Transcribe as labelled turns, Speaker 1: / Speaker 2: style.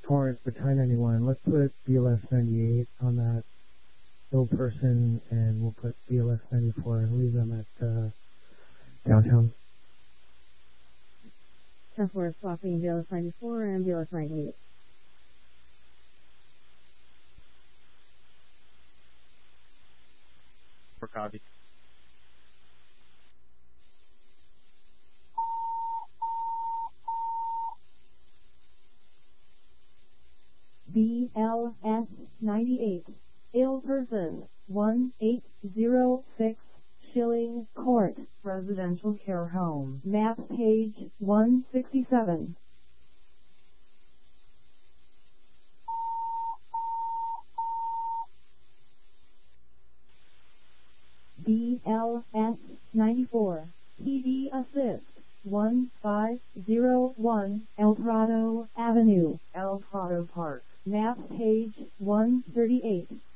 Speaker 1: Torrance Battalion 91. Let's put BLS 98 on that ill person, and we'll put BLS 94 and leave them at downtown.
Speaker 2: 10-4 swapping BLS 94 and BLS 98.
Speaker 3: For copy.
Speaker 4: BLS 98. Ill person 1806 Schilling Court Residential Care Home. Map page 167. BLS 94. PD Assist 1501 El Prado Avenue, El Prado Park. Map page 138.